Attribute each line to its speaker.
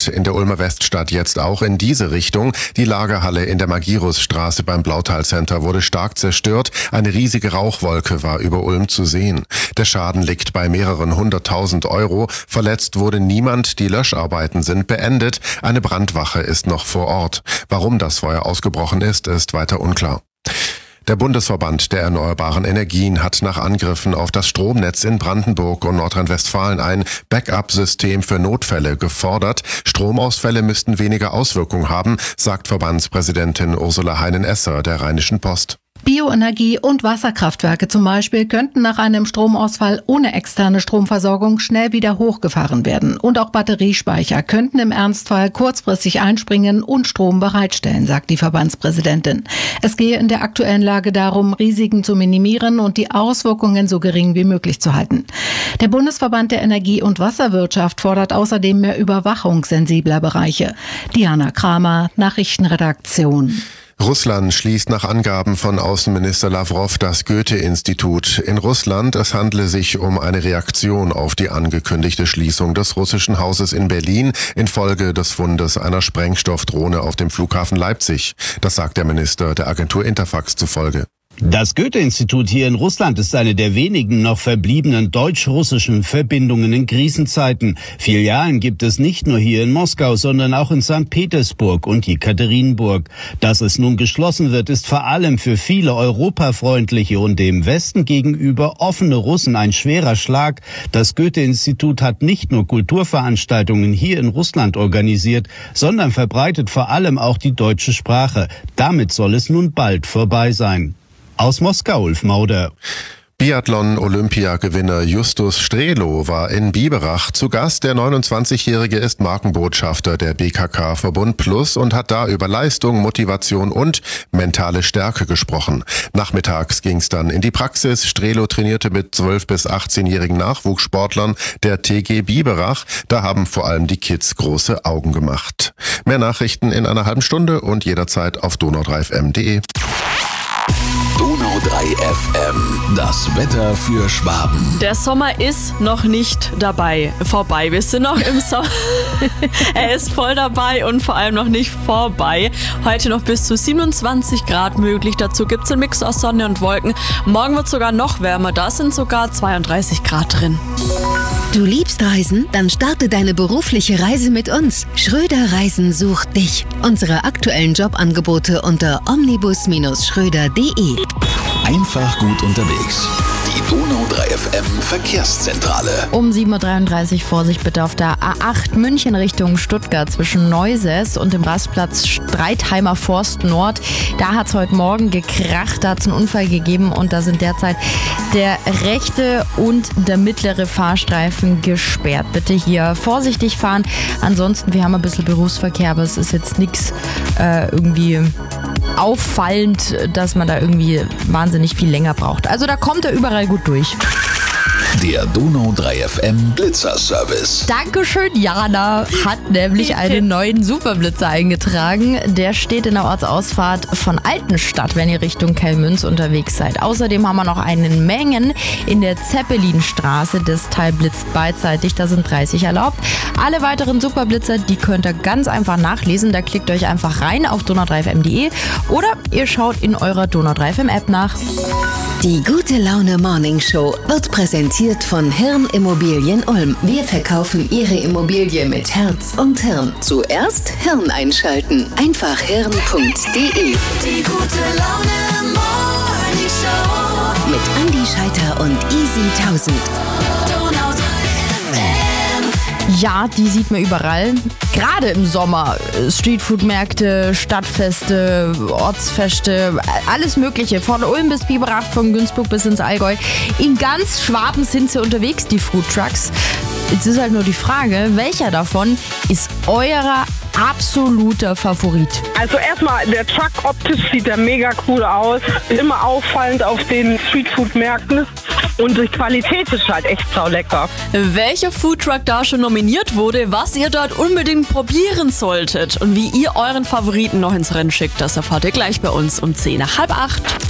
Speaker 1: geht in der Ulmer Weststadt jetzt auch in diese Richtung. Die Lagerhalle in der Magirusstraße beim Blautal Center wurde stark zerstört. Eine riesige Rauchwolke war über Ulm zu sehen. Der Schaden liegt bei mehreren 100.000 Euro. Verletzt wurde niemand. Die Löscharbeiten sind beendet. Eine Brandwache ist noch vor Ort. Warum das Feuer ausgebrochen ist weiter unklar. Der Bundesverband der erneuerbaren Energien hat nach Angriffen auf das Stromnetz in Brandenburg und Nordrhein-Westfalen ein Backup-System für Notfälle gefordert. Stromausfälle müssten weniger Auswirkungen haben, sagt Verbandspräsidentin Ursula Heinen-Esser der Rheinischen Post.
Speaker 2: Bioenergie- und Wasserkraftwerke zum Beispiel könnten nach einem Stromausfall ohne externe Stromversorgung schnell wieder hochgefahren werden. Und auch Batteriespeicher könnten im Ernstfall kurzfristig einspringen und Strom bereitstellen, sagt die Verbandspräsidentin. Es gehe in der aktuellen Lage darum, Risiken zu minimieren und die Auswirkungen so gering wie möglich zu halten. Der Bundesverband der Energie- und Wasserwirtschaft fordert außerdem mehr Überwachung sensibler Bereiche. Diana Kramer, Nachrichtenredaktion.
Speaker 1: Russland schließt nach Angaben von Außenminister Lavrov das Goethe-Institut in Russland. Es handle sich um eine Reaktion auf die angekündigte Schließung des russischen Hauses in Berlin infolge des Fundes einer Sprengstoffdrohne auf dem Flughafen Leipzig. Das sagt der Minister der Agentur Interfax zufolge.
Speaker 3: Das Goethe-Institut hier in Russland ist eine der wenigen noch verbliebenen deutsch-russischen Verbindungen in Krisenzeiten. Filialen gibt es nicht nur hier in Moskau, sondern auch in St. Petersburg und Jekaterinburg. Dass es nun geschlossen wird, ist vor allem für viele europafreundliche und dem Westen gegenüber offene Russen ein schwerer Schlag. Das Goethe-Institut hat nicht nur Kulturveranstaltungen hier in Russland organisiert, sondern verbreitet vor allem auch die deutsche Sprache. Damit soll es nun bald vorbei sein. Aus Moskau, Ulf Mauder.
Speaker 1: Biathlon-Olympiagewinner Justus Strelo war in Biberach zu Gast. Der 29-Jährige ist Markenbotschafter der BKK Verbund Plus und hat da über Leistung, Motivation und mentale Stärke gesprochen. Nachmittags ging's dann in die Praxis. Strelo trainierte mit 12- bis 18-jährigen Nachwuchssportlern der TG Biberach. Da haben vor allem die Kids große Augen gemacht. Mehr Nachrichten in einer halben Stunde und jederzeit auf donau3fm.de.
Speaker 4: Donau 3 FM, das Wetter für Schwaben.
Speaker 5: Der Sommer ist noch nicht vorbei. Wir sind noch im Sommer. Er ist voll dabei und vor allem noch nicht vorbei. Heute noch bis zu 27 Grad möglich. Dazu gibt es einen Mix aus Sonne und Wolken. Morgen wird sogar noch wärmer. Da sind sogar 32 Grad drin.
Speaker 6: Du liebst Reisen? Dann starte deine berufliche Reise mit uns. Schröder Reisen sucht dich. Unsere aktuellen Jobangebote unter omnibus-schröder.de.
Speaker 4: Einfach gut unterwegs. Die Donau 3 FM Verkehrszentrale.
Speaker 7: Um 7.33 Uhr Vorsicht bitte auf der A8 München Richtung Stuttgart zwischen Neuses und dem Rastplatz Streitheimer Forst Nord. Da hat es heute Morgen gekracht, da hat es einen Unfall gegeben und da sind derzeit der rechte und der mittlere Fahrstreifen gesperrt. Bitte hier vorsichtig fahren. Ansonsten, wir haben ein bisschen Berufsverkehr, aber es ist jetzt nichts irgendwie auffallend, dass man da irgendwie wahnsinnig viel länger braucht. Also da kommt er überall gut durch.
Speaker 4: Der Donau 3 FM Blitzerservice.
Speaker 7: Dankeschön, Jana hat nämlich einen neuen Superblitzer eingetragen. Der steht in der Ortsausfahrt von Altenstadt, wenn ihr Richtung Kellmünz unterwegs seid. Außerdem haben wir noch einen Mengen in der Zeppelinstraße. Das Teil blitzt beidseitig, da sind 30 erlaubt. Alle weiteren Superblitzer, die könnt ihr ganz einfach nachlesen. Da klickt euch einfach rein auf donau3fm.de oder ihr schaut in eurer Donau 3 FM App nach.
Speaker 6: Die Gute Laune Morning Show wird präsentiert von Hirn Immobilien Ulm. Wir verkaufen Ihre Immobilie mit Herz und Hirn. Zuerst Hirn einschalten. Einfach hirn.de.
Speaker 8: Die Gute Laune Morning Show.
Speaker 6: Mit Andi Scheiter und Easy 1000.
Speaker 8: Donau 3 FM.
Speaker 7: Ja, die sieht man überall. Gerade im Sommer. Streetfood-Märkte, Stadtfeste, Ortsfeste, alles Mögliche. Von Ulm bis Biberach, von Günzburg bis ins Allgäu. In ganz Schwaben sind sie unterwegs, die Foodtrucks. Jetzt ist halt nur die Frage, welcher davon ist eurer absoluter Favorit?
Speaker 9: Also erstmal, der Truck optisch sieht der mega cool aus. Immer auffallend auf den Streetfood-Märkten. Und die Qualität ist halt echt saulecker.
Speaker 5: Welcher Foodtruck da schon nominiert wurde, was ihr dort unbedingt probieren solltet und wie ihr euren Favoriten noch ins Rennen schickt, das erfahrt ihr gleich bei uns um 7:50.